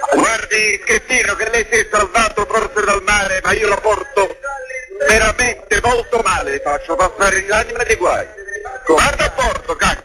Guardi, Schettino, che lei si è salvato forse dal mare, ma io la porto veramente molto male, faccio passare l'anima dei guai. Guarda a porto, cacchio!